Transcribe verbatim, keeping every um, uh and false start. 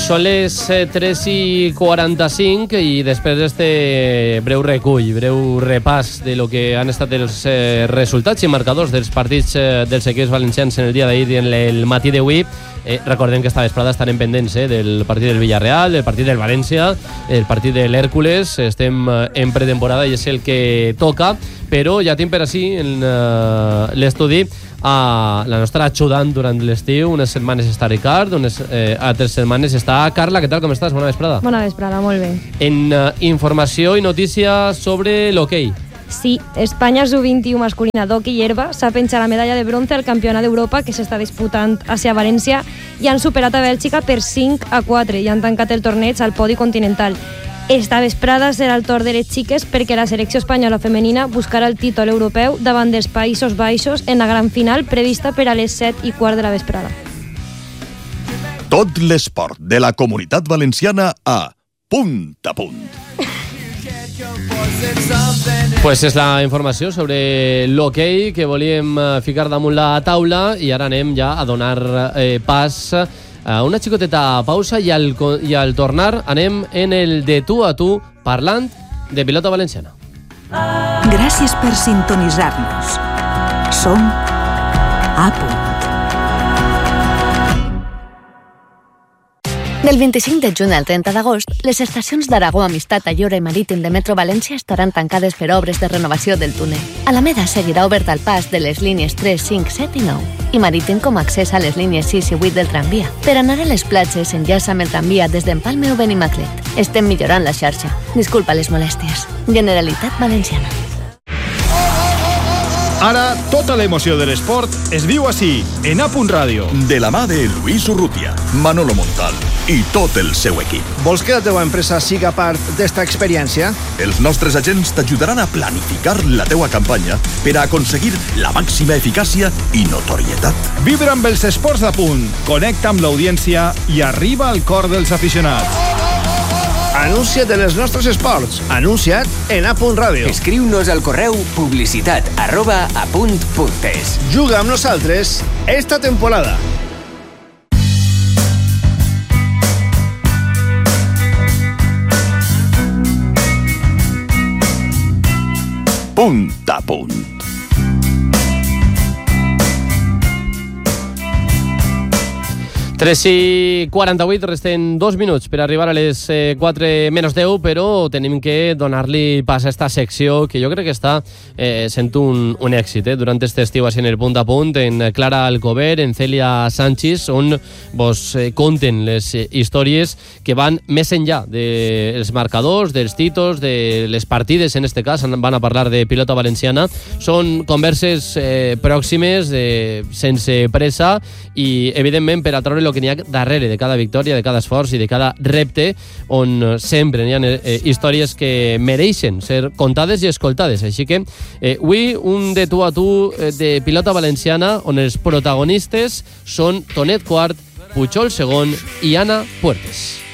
Són les tres i quaranta-cinc i després d'este breu recull, breu repàs de lo que han estat els eh, resultats i marcadors dels partits eh, dels equips valencians en el dia d'ahir i en el matí d'avui. Eh, recordem que esta vesprada estarem pendents eh, del partit del Villarreal, del partit del València, el partit de l'Hèrcules. Estem eh, en pretemporada i és el que toca, però ja tinc per així en uh, l'estudi a la nostra ajudant durant l'estiu. Unes setmanes està Ricard, unes eh, altres setmanes està Carla. Què tal, com estàs? Bona vesprada. Bona vesprada, molt bé. En uh, informació i notícia sobre l'hoquei. Sí, Espanya sub vint-i-u masculina d'hoquei i herba s'ha penjat la medalla de bronze al Campionat d'Europa que s'està disputant hacia València i han superat a Bèlgica per cinc a quatre i han tancat el torneig al podi continental. Esta vesprada serà el torn de les xiques perquè la selecció espanyola femenina buscarà el títol europeu davant dels Països Baixos en la gran final prevista per a les set i quart de la vesprada. Tot l'esport de la Comunitat Valenciana a Punt a Punt. Pues és la informació sobre l'hoquei que volíem ficar damunt la taula i ara anem ja a donar eh, pas a una xicoteta pausa i al, i al tornar anem en el de tu a tu parlant de pilota valenciana. Gràcies per sintonitzar-nos. Som a Punt. Del vint-i-cinc de juny al trenta d'agost, les estacions d'Aragó, Amistat, Ayora i Marítim de Metro València estaran tancades per obres de renovació del túnel. Alameda seguirà obert al pas de les línies tres, cinc, set i nou i Marítim com a accés a les línies sis i vuit del tramvia. Per anar a les platges s'enllaça amb el tramvia des d'Empalme o Benimaclet. Estem millorant la xarxa. Disculpa les molèsties. Generalitat Valenciana. Ara, tota l'emoció de l'esport es viu així, en A Punt Ràdio. De la mà de Luis Urrutia, Manolo Montal i tot el seu equip. Vols que la teva empresa siga part d'esta experiència? Els nostres agents t'ajudaran a planificar la teua campanya per a aconseguir la màxima eficàcia i notorietat. Vibra amb els esports d'A Punt, connecta amb l'audiència i arriba al cor dels aficionats. Anuncia't en els nostres esports. Anuncia't en A Punt Ràdio. Escriu-nos al correu publicitat arroba apunt punt es. Juga amb nosaltres esta temporada. Punt a Punt. tres i quaranta-vuit, resten dos minuts per arribar a les quatre menys deu, però tenim que donar-li pas a esta secció que jo crec que està eh, sent un, un èxit eh, durant este estiu així en el Punt a Punt, en Clara Alcover, en Celia Sánchez, on vos eh, conten les eh, històries que van més enllà dels marcadors, dels títols, de les partides, en este cas van a parlar de pilota valenciana. Són converses eh, pròximes, eh, sense pressa i evidentment per a treure el que n'hi ha darrere de cada victòria, de cada esforç i de cada repte, on sempre n'hi ha eh, històries que mereixen ser contades i escoltades. Així que eh, avui un de tu a tu eh, de pilota valenciana on els protagonistes són Tonet Quart, Pujol segon i Anna Puertes.